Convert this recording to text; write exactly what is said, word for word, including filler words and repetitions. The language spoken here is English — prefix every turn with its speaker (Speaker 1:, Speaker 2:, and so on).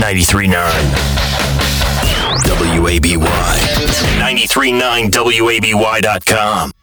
Speaker 1: ninety-three point nine W A B Y. ninety-three point nine W A B Y dot com.